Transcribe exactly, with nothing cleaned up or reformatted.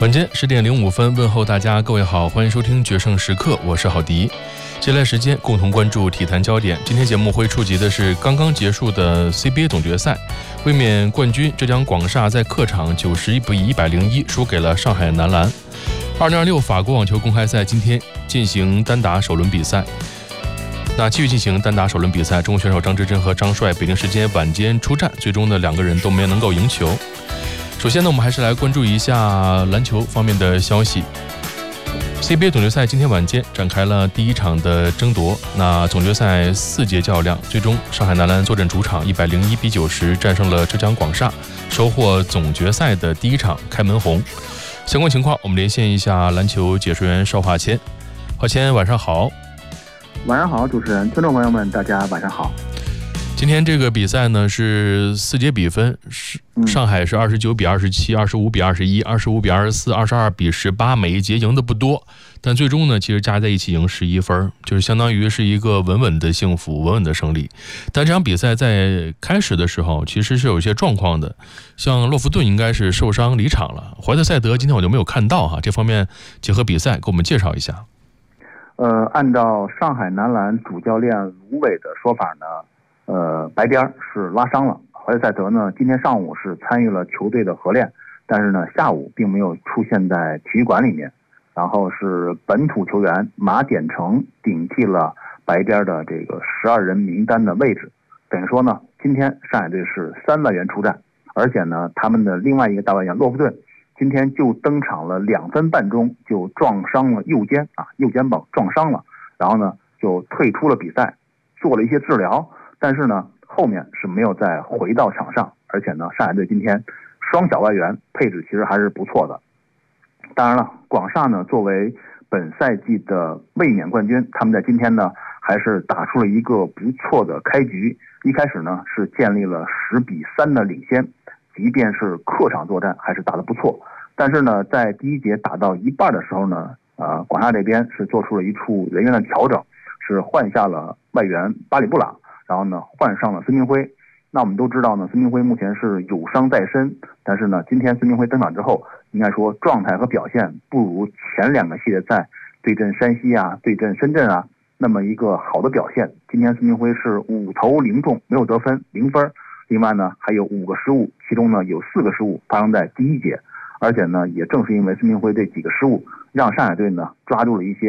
晚间十点零五分，问候大家，各位好，欢迎收听决胜时刻，我是郝迪。接下来时间共同关注体坛焦点。今天节目会触及的是刚刚结束的 C B A 总决赛，卫冕冠军浙江广厦在客场九十一比一百零一输给了上海男篮。二零二六法国网球公开赛今天进行单打首轮比赛。那继续进行单打首轮比赛，中国选手张之臻和张帅北京时间晚间出战，最终呢两个人都没能够赢球。首先呢，我们还是来关注一下篮球方面的消息。C B A 总决赛今天晚间展开了第一场的争夺。那总决赛四节较量，最终上海男篮坐镇主场一百零一比九十战胜了浙江广厦，收获总决赛的第一场开门红。相关情况，我们连线一下篮球解说员邵华谦。华谦，晚上好。 晚上好，主持人，听众朋友们，大家晚上好。 今天这个比赛呢是四节比分，是上海是二十九比二十七、二十五比二十一、二十五比二十四、二十二比十八，每一节赢的不多，但最终呢其实加在一起赢十一分，就是相当于是一个稳稳的幸福，稳稳的胜利。但这场比赛在开始的时候其实是有一些状况的，像洛夫顿应该是受伤离场了，怀特塞德今天我就没有看到哈，这方面结合比赛给我们介绍一下。 呃，按照上海男篮主教练卢伟的说法呢，呃，白边是拉伤了，怀特塞德呢今天上午是参与了球队的合练，但是呢下午并没有出现在体育馆里面，然后是本土球员马典成顶替了白边的这个十二人名单的位置，等于说呢今天上海队是三外援出战，而且呢他们的另外一个大外援洛夫顿今天就登场了两分半钟就撞伤了右肩啊，右肩膀撞伤了，然后呢就退出了比赛，做了一些治疗，但是呢后面是没有再回到场上，而且呢上海队今天双小外援配置其实还是不错的。当然了，广厦呢作为本赛季的卫冕冠军，他们在今天呢还是打出了一个不错的开局，一开始呢是建立了十比三的领先，即便是客场作战还是打得不错，但是呢在第一节打到一半的时候呢呃，广厦这边是做出了一处人员的调整，是换下了外援巴里布朗，然后呢换上了孙铭徽。那我们都知道呢，孙铭徽目前是有伤在身，但是呢今天孙铭徽登场之后，应该说状态和表现不如前两个系列赛对阵山西啊对阵深圳啊那么一个好的表现。今天孙铭徽是五投零中，没有得分，零分，另外呢还有五个失误，其中呢有四个失误发生在第一节，而且呢也正是因为孙铭徽这几个失误，让上海队呢抓住了一些